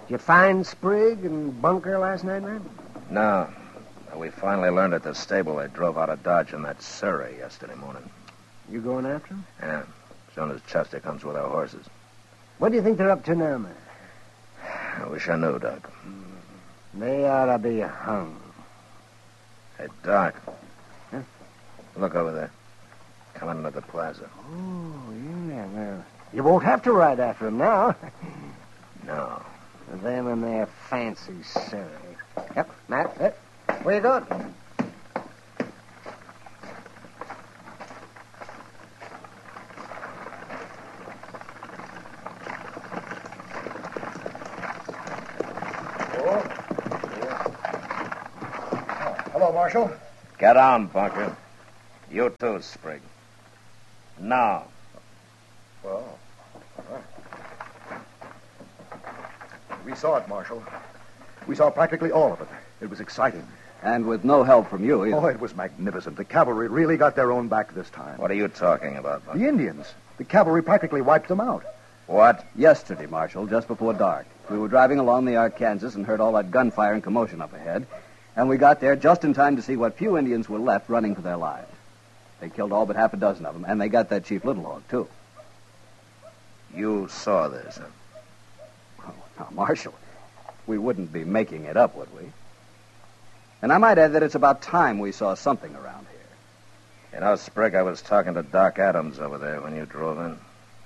Did you find Sprigg and Bunker last night, man? No. We finally learned at the stable they drove out of Dodge in that Surrey yesterday morning. You going after them? Yeah, as soon as Chester comes with our horses. What do you think they're up to now, man? I wish I knew, Doc. They ought to be hung. Hey, Doc. Huh? Look over there. Coming into the plaza. Oh, yeah, well, you won't have to ride after them now. No. Them and their fancy Surrey. Yep, Matt, yep. Where you going? Hello, Marshal. Get on, Bunker. You too, Sprigg. Now. Well, all right. We saw it, Marshal. We saw practically all of it. It was exciting. And with no help from you either. Oh, it was magnificent. The cavalry really got their own back this time. What are you talking about, Bunker? The Indians. The cavalry practically wiped them out. What? Yesterday, Marshal, just before dark. We were driving along the Arkansas and heard all that gunfire and commotion up ahead. And we got there just in time to see what few Indians were left running for their lives. They killed all but half a dozen of them, and they got that Chief Little Hawk, too. You saw this, huh? Oh, now, Marshal, we wouldn't be making it up, would we? And I might add that it's about time we saw something around here. You know, Sprigg, I was talking to Doc Adams over there when you drove in.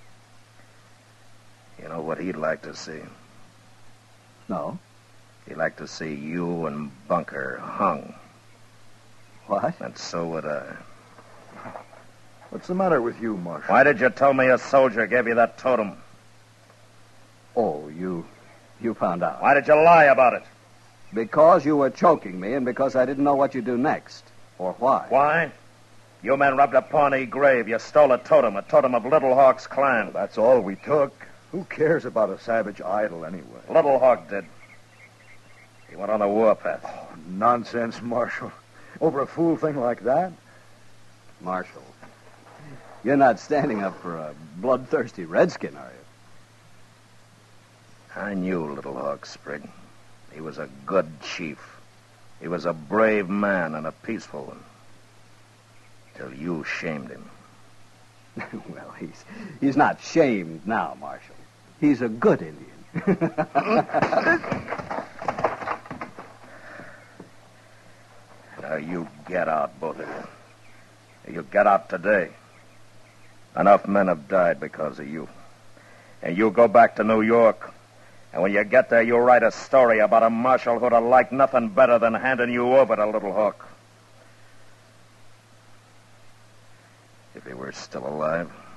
You know what he'd like to see? No? He'd like to see you and Bunker hung. What? And so would I. What's the matter with you, Marshal? Why did you tell me a soldier gave you that totem? Oh, you found out. Why did you lie about it? Because you were choking me and because I didn't know what you'd do next. Or why. Why? You men robbed a Pawnee grave. You stole a totem of Little Hawk's clan. Well, that's all we took. Who cares about a savage idol anyway? Little Hawk did. He went on the warpath. Oh, nonsense, Marshal. Over a fool thing like that? Marshal, you're not standing up for a bloodthirsty redskin, are you? I knew Little Hawk, Sprigg. He was a good chief. He was a brave man and a peaceful one. Till you shamed him. Well, he's not shamed now, Marshal. He's a good Indian. Now you get out, both of you. You get out today. Enough men have died because of you. And you go back to New York. And when you get there, you'll write a story about a marshal who'd have liked nothing better than handing you over to Little Hawk. If he were still alive.